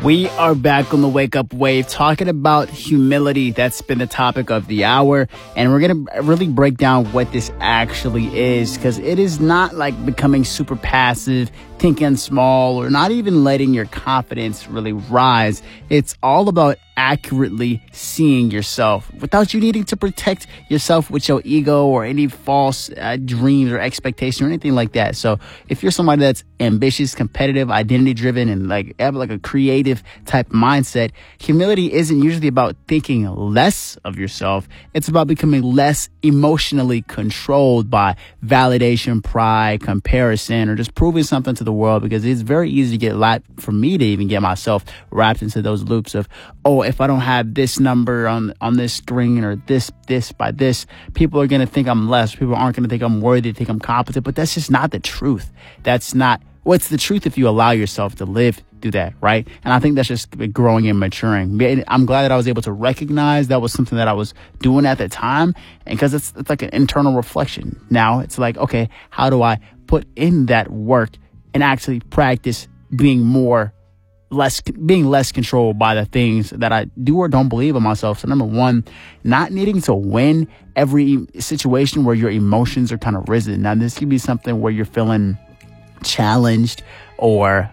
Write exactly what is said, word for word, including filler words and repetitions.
We are back on the Wake Up Wave talking about humility. That's been the topic of the hour. And we're going to really break down what this actually is, because it is not like becoming super passive, thinking small, or not even letting your confidence really rise. It's all about accurately seeing yourself without you needing to protect yourself with your ego or any false uh, dreams or expectation or anything like that. So if you're somebody that's ambitious, competitive, identity driven, and like have like a creative type mindset, humility isn't usually about thinking less of yourself. It's about becoming less emotionally controlled by validation, pride, comparison, or just proving something to the world, because it's very easy to get a lot, for me to even get myself wrapped into those loops of, oh, if I don't have this number on on this screen or this this by this, people are going to think I'm less. People aren't going to think I'm worthy, think I'm competent. But that's just not the truth. That's not what's the truth if you allow yourself to live through that, right? And I think that's just growing and maturing. I'm glad that I was able to recognize that was something that I was doing at the time, and because it's, it's like an internal reflection. Now it's like, okay, how do I put in that work and actually practice being more less being less controlled by the things that I do or don't believe in myself. So number one, not needing to win every situation where your emotions are kind of risen. Now this could be something where you're feeling challenged or